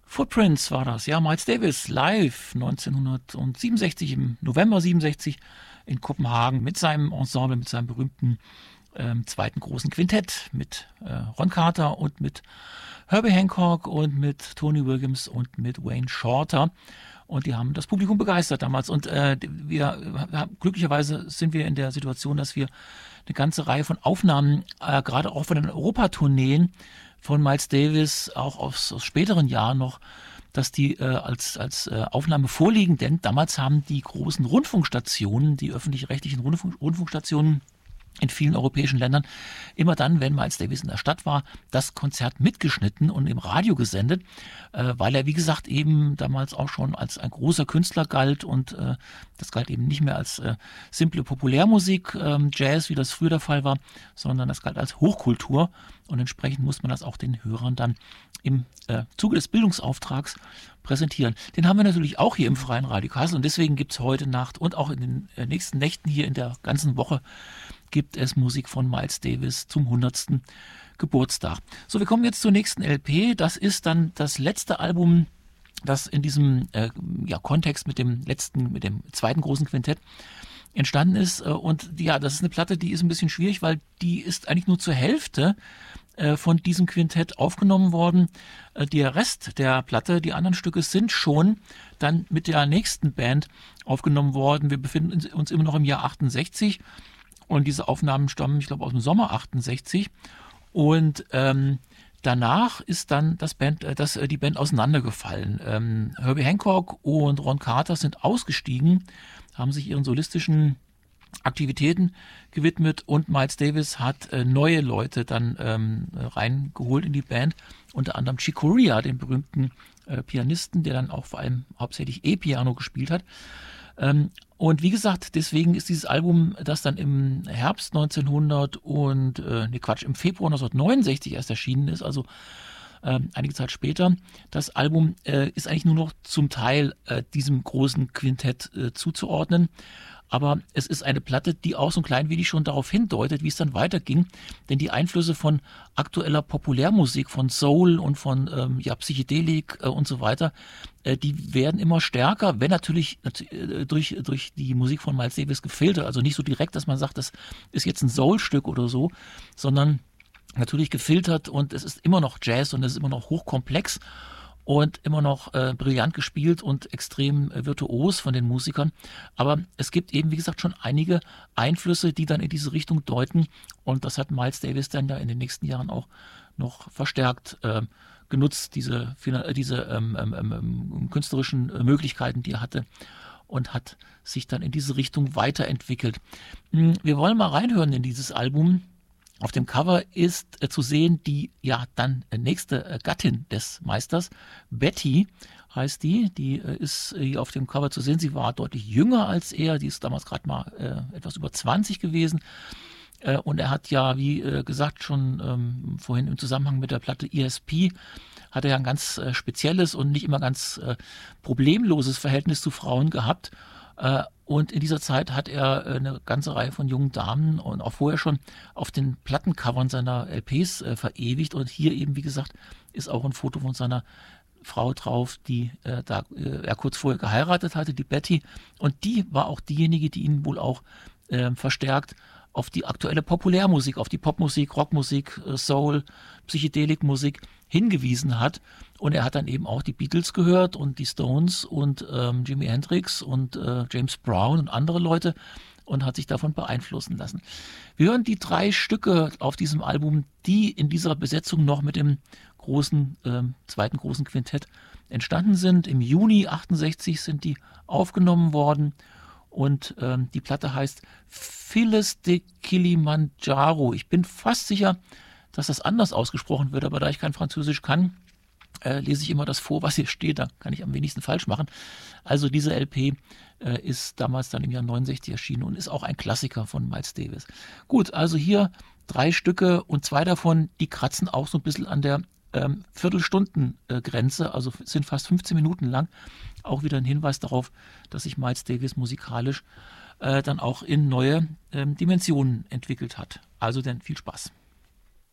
Footprints war das, ja, Miles Davis live 1967, im November 67 in Kopenhagen mit seinem Ensemble, mit seinem berühmten zweiten großen Quintett mit Ron Carter und mit Herbie Hancock und mit Tony Williams und mit Wayne Shorter. Und die haben das Publikum begeistert damals. Und glücklicherweise sind wir in der Situation, dass wir eine ganze Reihe von Aufnahmen, gerade auch von den Europatourneen von Miles Davis, auch aus späteren Jahren noch, dass die als Aufnahme vorliegen. Denn damals haben die großen Rundfunkstationen, die öffentlich-rechtlichen Rundfunkstationen in vielen europäischen Ländern, immer dann, wenn Miles Davis in der Stadt war, das Konzert mitgeschnitten und im Radio gesendet, weil er, wie gesagt, eben damals auch schon als ein großer Künstler galt und das galt eben nicht mehr als simple Populärmusik, Jazz, wie das früher der Fall war, sondern das galt als Hochkultur und entsprechend muss man das auch den Hörern dann im Zuge des Bildungsauftrags präsentieren. Den haben wir natürlich auch hier im Freien Radio Kassel und deswegen gibt es heute Nacht und auch in den nächsten Nächten hier in der ganzen Woche gibt es Musik von Miles Davis zum 100. Geburtstag. So, wir kommen jetzt zur nächsten LP. Das ist dann das letzte Album, das in diesem Kontext mit dem zweiten großen Quintett entstanden ist. Und ja, das ist eine Platte, die ist ein bisschen schwierig, weil die ist eigentlich nur zur Hälfte von diesem Quintett aufgenommen worden. Der Rest der Platte, die anderen Stücke sind schon dann mit der nächsten Band aufgenommen worden. Wir befinden uns immer noch im Jahr 68. Und diese Aufnahmen stammen, ich glaube, aus dem Sommer 68. Und danach ist dann die Band auseinandergefallen. Herbie Hancock und Ron Carter sind ausgestiegen, haben sich ihren solistischen Aktivitäten gewidmet und Miles Davis hat neue Leute dann reingeholt in die Band. Unter anderem Chick Corea, den berühmten Pianisten, der dann auch vor allem hauptsächlich E-Piano gespielt hat. Und wie gesagt, deswegen ist dieses Album, das dann im Herbst im Februar 1969 erst erschienen ist, also einige Zeit später, das Album ist eigentlich nur noch zum Teil diesem großen Quintett zuzuordnen. Aber es ist eine Platte, die auch so ein klein wenig schon darauf hindeutet, wie es dann weiterging. Denn die Einflüsse von aktueller Populärmusik, von Soul und von Psychedelik und so weiter, die werden immer stärker, wenn natürlich durch die Musik von Miles Davis gefiltert. Also nicht so direkt, dass man sagt, das ist jetzt ein Soul-Stück oder so, sondern natürlich gefiltert und es ist immer noch Jazz und es ist immer noch hochkomplex. Und immer noch brillant gespielt und extrem virtuos von den Musikern. Aber es gibt eben, wie gesagt, schon einige Einflüsse, die dann in diese Richtung deuten. Und das hat Miles Davis dann ja in den nächsten Jahren auch noch verstärkt genutzt, diese künstlerischen Möglichkeiten, die er hatte. Und hat sich dann in diese Richtung weiterentwickelt. Wir wollen mal reinhören in dieses Album. Auf dem Cover ist zu sehen die dann nächste Gattin des Meisters, Betty heißt die ist hier auf dem Cover zu sehen. Sie war deutlich jünger als er, die ist damals gerade mal etwas über 20 gewesen. Und er hat ja, wie gesagt, schon vorhin im Zusammenhang mit der Platte ESP, hat er ja ein ganz spezielles und nicht immer ganz problemloses Verhältnis zu Frauen gehabt. Und in dieser Zeit hat er eine ganze Reihe von jungen Damen und auch vorher schon auf den Plattencovern seiner LPs verewigt. Und hier eben, wie gesagt, ist auch ein Foto von seiner Frau drauf, die er kurz vorher geheiratet hatte, die Betty. Und die war auch diejenige, die ihn wohl auch verstärkt auf die aktuelle Populärmusik, auf die Popmusik, Rockmusik, Soul, Psychedelikmusik hingewiesen hat. Und er hat dann eben auch die Beatles gehört und die Stones und Jimi Hendrix und James Brown und andere Leute und hat sich davon beeinflussen lassen. Wir hören die 3 Stücke auf diesem Album, die in dieser Besetzung noch mit dem zweiten großen Quintett entstanden sind. Im Juni 68 sind die aufgenommen worden. Und die Platte heißt Phyllis de Kilimanjaro. Ich bin fast sicher, dass das anders ausgesprochen wird, aber da ich kein Französisch kann, lese ich immer das vor, was hier steht. Da kann ich am wenigsten falsch machen. Also diese LP ist damals dann im Jahr 69 erschienen und ist auch ein Klassiker von Miles Davis. Gut, also hier 3 Stücke und 2 davon, die kratzen auch so ein bisschen an der Viertelstunden-Grenze, also sind fast 15 Minuten lang. Auch wieder ein Hinweis darauf, dass sich Miles Davis musikalisch dann auch in neue Dimensionen entwickelt hat. Also dann viel Spaß.